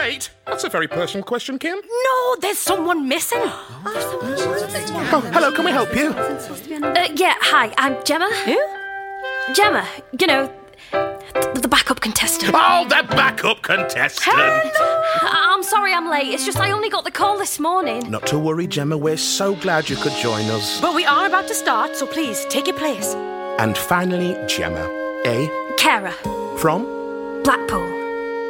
wait. That's a very personal question, Kim. No, there's someone missing. Oh, hello, can we help you? Yeah, hi, I'm Gemma. Who? Gemma, you know, the backup contestant. Oh, the backup contestant. I'm sorry I'm late. It's just I only got the call this morning. Not to worry, Gemma. We're so glad you could join us. But we are about to start, so please, take your place. And finally, Gemma. A. Kara. From? Blackpool.